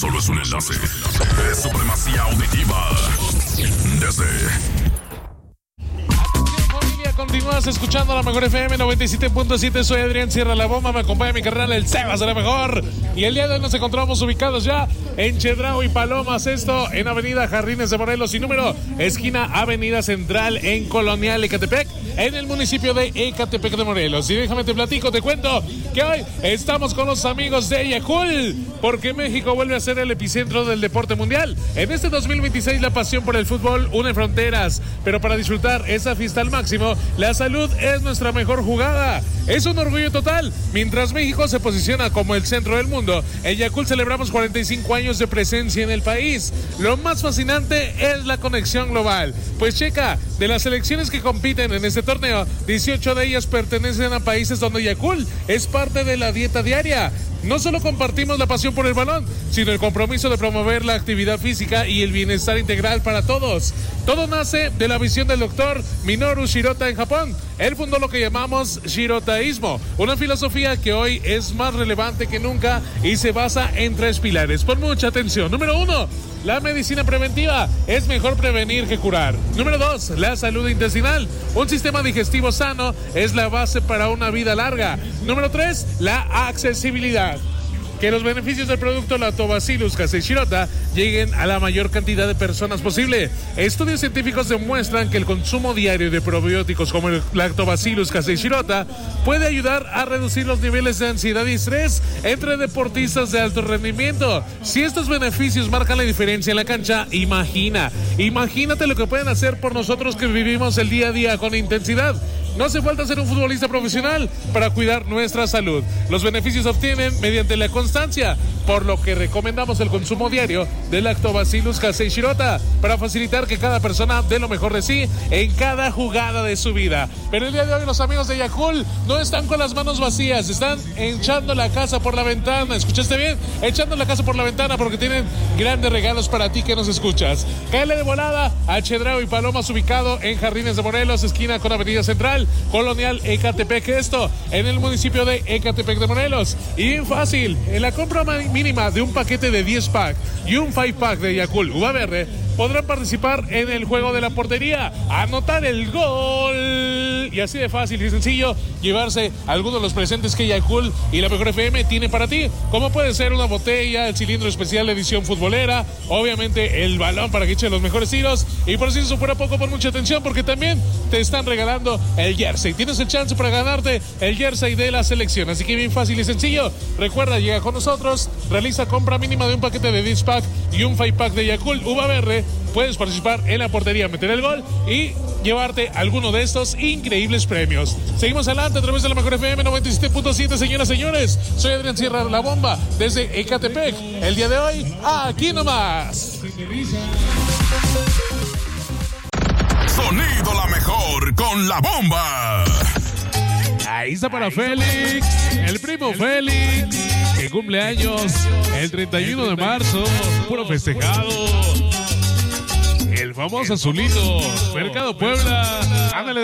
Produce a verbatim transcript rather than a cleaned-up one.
solo es un enlace. Es supremacía auditiva. Desde... Continúas escuchando la mejor F M noventa y siete punto siete. Soy Adrián Sierra La Bomba. Me acompaña mi carnal el Sebas de la mejor. Y el día de hoy nos encontramos ubicados ya en Chedraui y Palomas. Esto en Avenida Jardines de Morelos y número esquina Avenida Central en Colonial Ecatepec, en el municipio de Ecatepec de Morelos. Y déjame te platico, te cuento que hoy estamos con los amigos de Yakult, porque México vuelve a ser el epicentro del deporte mundial. En este dos mil veintiséis la pasión por el fútbol une fronteras, pero para disfrutar esa fiesta al máximo, la salud es nuestra mejor jugada. Es un orgullo total. Mientras México se posiciona como el centro del mundo, en Yakult celebramos cuarenta y cinco años de presencia en el país. Lo más fascinante es la conexión global. Pues checa, de las selecciones que compiten en este torneo, dieciocho de ellas pertenecen a países donde Yakult es parte de la dieta diaria. No solo compartimos la pasión por el balón, sino el compromiso de promover la actividad física y el bienestar integral para todos. Todo nace de la visión del doctor Minoru Shirota en Japón. Él fundó lo que llamamos Shirotaísmo, una filosofía que hoy es más relevante que nunca y se basa en tres pilares. Pon mucha atención. Número uno, la medicina preventiva. Es mejor prevenir que curar. Número dos, la salud intestinal. Un sistema digestivo sano es la base para una vida larga. Número tres, la accesibilidad. Que los beneficios del producto Lactobacillus casei shirota lleguen a la mayor cantidad de personas posible. Estudios científicos demuestran que el consumo diario de probióticos como el Lactobacillus casei shirota puede ayudar a reducir los niveles de ansiedad y estrés entre deportistas de alto rendimiento. Si estos beneficios marcan la diferencia en la cancha, imagina, imagínate lo que pueden hacer por nosotros que vivimos el día a día con intensidad. No hace falta ser un futbolista profesional para cuidar nuestra salud. Los beneficios se obtienen mediante la constancia, por lo que recomendamos el consumo diario de Lactobacillus casei shirota para facilitar que cada persona dé lo mejor de sí en cada jugada de su vida. Pero el día de hoy los amigos de Yakult no están con las manos vacías, están echando la casa por la ventana. ¿Escuchaste bien? Echando la casa por la ventana porque tienen grandes regalos para ti que nos escuchas. Cáele de volada a Chedraui y Palomas, ubicado en Jardines de Morelos, esquina con Avenida Central, Colonial Ecatepec, esto en el municipio de Ecatepec de Morelos. Y bien fácil, en la compra mínima de un paquete de diez pack y un cinco pack de Yakult Uva Verde, podrán participar en el juego de la portería, anotar el gol y así de fácil y sencillo llevarse algunos de los presentes que Yakult y la mejor F M tiene para ti, como puede ser una botella, el cilindro especial de edición futbolera, obviamente el balón para que eche los mejores tiros, y por si eso fuera poco, por mucha atención, porque también te están regalando el jersey. Tienes el chance para ganarte el jersey de la selección, así que bien fácil y sencillo. Recuerda, llega con nosotros, realiza compra mínima de un paquete de diez pack y un cinco pack de Yakult Uva Verde. Puedes participar en la portería, meter el gol y llevarte alguno de estos increíbles premios. Seguimos adelante a través de la mejor F M noventa y siete punto siete, señoras y señores. Soy Adrián Sierra La Bomba desde Ecatepec. El día de hoy, aquí nomás. Sonido la mejor con La Bomba. Ahí está para Félix, el primo Félix, que cumple años el treinta y uno de marzo, puro festejado. El famoso azulito, Mercado Puebla. Ándale.